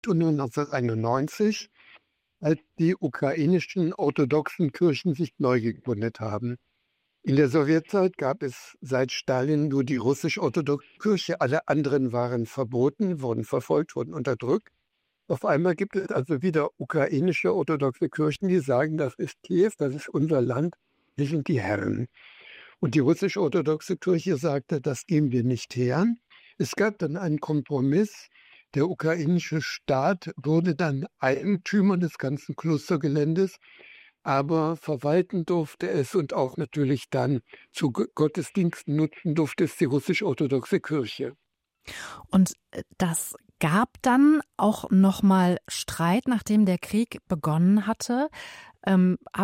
und 1991, als die ukrainischen orthodoxen Kirchen sich neu gegründet haben. In der Sowjetzeit gab es seit Stalin nur die russisch-orthodoxe Kirche. Alle anderen waren verboten, wurden verfolgt, wurden unterdrückt. Auf einmal gibt es also wieder ukrainische orthodoxe Kirchen, die sagen, das ist Kiew, das ist unser Land, wir sind die Herren. Und die russisch-orthodoxe Kirche sagte, das geben wir nicht her. Es gab dann einen Kompromiss. Der ukrainische Staat wurde dann Eigentümer des ganzen Klostergeländes, aber verwalten durfte es und auch natürlich dann zu Gottesdiensten nutzen durfte es die russisch-orthodoxe Kirche. Und das gab dann auch nochmal Streit, nachdem der Krieg begonnen hatte. Ab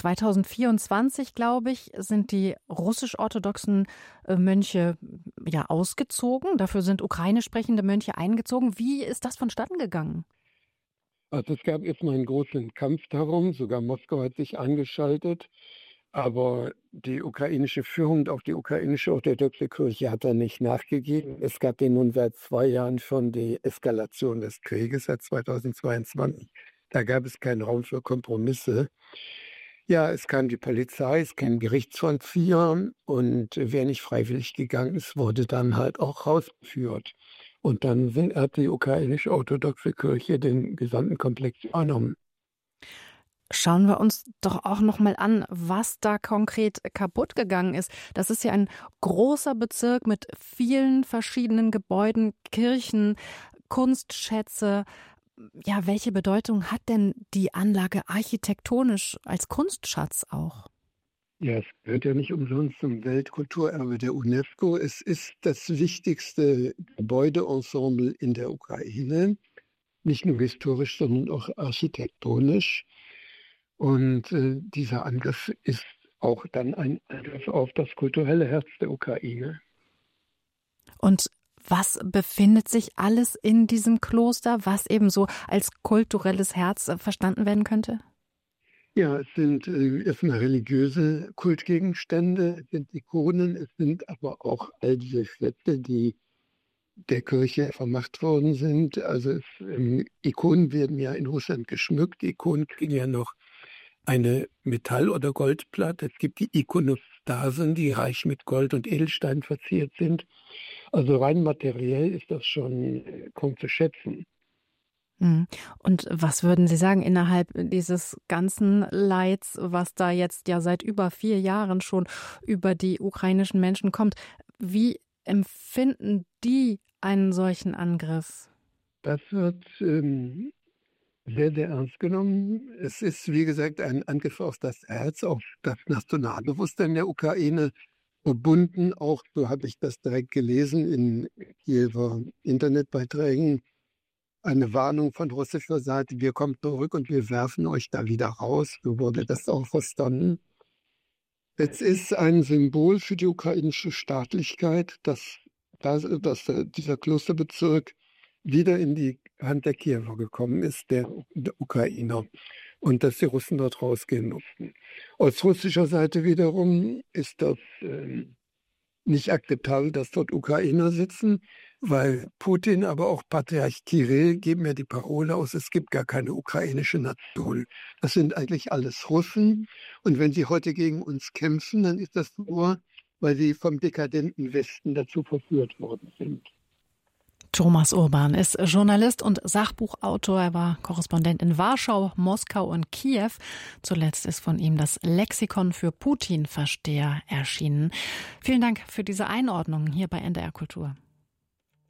2024, glaube ich, sind die russisch-orthodoxen Mönche ausgezogen. Dafür sind ukrainisch sprechende Mönche eingezogen. Wie ist das vonstatten gegangen? Also es gab erstmal einen großen Kampf darum. Sogar Moskau hat sich angeschaltet. Aber die ukrainische Führung und auch die ukrainische orthodoxe Kirche hat da nicht nachgegeben. Es gab ja nun seit 2 Jahren schon die Eskalation des Krieges, seit 2022. Da gab es keinen Raum für Kompromisse. Ja, es kam die Polizei, es kam Gerichtsvollzieher und wer nicht freiwillig gegangen ist, wurde dann halt auch rausgeführt. Und dann hat die ukrainische orthodoxe Kirche den gesamten Komplex übernommen. Schauen wir uns doch auch noch mal an, was da konkret kaputt gegangen ist. Das ist ja ein großer Bezirk mit vielen verschiedenen Gebäuden, Kirchen, Kunstschätze. Ja, welche Bedeutung hat denn die Anlage architektonisch als Kunstschatz auch? Ja, es gehört ja nicht umsonst zum Weltkulturerbe der UNESCO. Es ist das wichtigste Gebäudeensemble in der Ukraine, nicht nur historisch, sondern auch architektonisch. Und dieser Angriff ist auch dann ein Angriff auf das kulturelle Herz der Ukraine. Und was befindet sich alles in diesem Kloster, was eben so als kulturelles Herz verstanden werden könnte? Ja, es sind erstmal religiöse Kultgegenstände, es sind Ikonen, es sind aber auch all diese Schätze, die der Kirche vermacht worden sind. Also Ikonen werden ja in Russland geschmückt. Die Ikonen kriegen ja noch eine Metall- oder Goldplatte. Es gibt die Ikonostasen, die reich mit Gold und Edelstein verziert sind. Also rein materiell ist das schon kaum zu schätzen. Und was würden Sie sagen, innerhalb dieses ganzen Leids, was da jetzt ja seit über 4 Jahren schon über die ukrainischen Menschen kommt, wie empfinden die einen solchen Angriff? Das wird sehr, sehr ernst genommen. Es ist, wie gesagt, ein Angriff auf das Herz, auf das Nationalbewusstsein der Ukraine, verbunden auch, so habe ich das direkt gelesen in Kiewer Internetbeiträgen, eine Warnung von russischer Seite, wir kommen zurück und wir werfen euch da wieder raus. So wurde das auch verstanden. Es ist ein Symbol für die ukrainische Staatlichkeit, dass dieser Klosterbezirk wieder in die Hand der Kiewer gekommen ist, der Ukrainer, und dass die Russen dort rausgehen mussten. Aus russischer Seite wiederum ist das nicht akzeptabel, dass dort Ukrainer sitzen, weil Putin, aber auch Patriarch Kirill geben ja die Parole aus, es gibt gar keine ukrainische Nation. Das sind eigentlich alles Russen. Und wenn sie heute gegen uns kämpfen, dann ist das nur, weil sie vom dekadenten Westen dazu verführt worden sind. Thomas Urban ist Journalist und Sachbuchautor. Er war Korrespondent in Warschau, Moskau und Kiew. Zuletzt ist von ihm das Lexikon für Putin-Versteher erschienen. Vielen Dank für diese Einordnung hier bei NDR Kultur.